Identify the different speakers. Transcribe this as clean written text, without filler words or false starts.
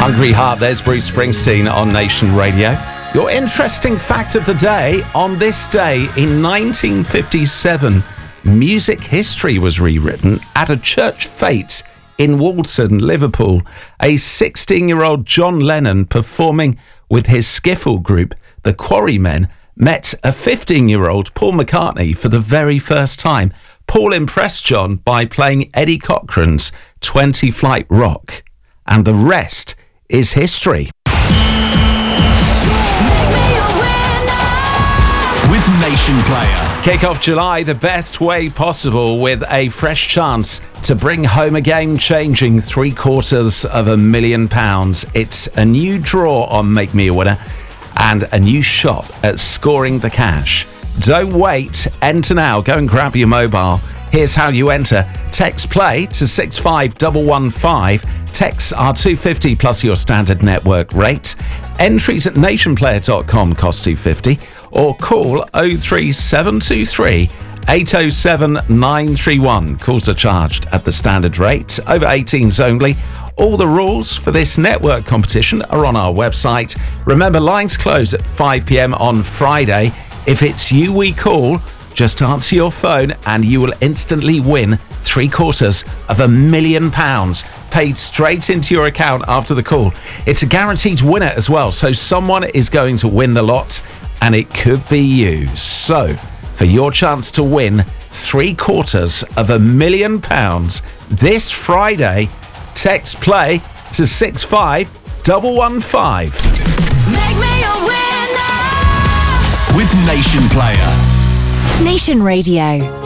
Speaker 1: Hungry Heart, there's Bruce Springsteen on Nation Radio. Your interesting fact of the day: on this day in 1957, music history was rewritten at a church fete in Walton, Liverpool. A 16-year-old John Lennon, performing with his skiffle group, the Quarrymen, met a 15-year-old Paul McCartney for the very first time. Paul impressed John by playing Eddie Cochran's 20 Flight Rock, and the rest is history.
Speaker 2: With Nation Player.
Speaker 1: Kick off July the best way possible with a fresh chance to bring home a game-changing £750,000. It's a new draw on Make Me a Winner and a new shot at scoring the cash. Don't wait. Enter now. Go and grab your mobile. Here's how you enter. Text play to 65115. Texts are $2.50 plus your standard network rate. Entries at nationplayer.com cost $2.50, or call 03723 807 931. Calls are charged at the standard rate. Over 18s only. All the rules for this network competition are on our website. Remember, lines close at 5 p.m. on Friday. If it's you we call, just answer your phone and you will instantly win £750,000 paid straight into your account after the call. It's a guaranteed winner as well, so someone is going to win the lot, and it could be you. So, for your chance to win £750,000 this Friday, text play to 65115.
Speaker 3: Make me a winner
Speaker 2: with Nation Player.
Speaker 3: Nation Radio.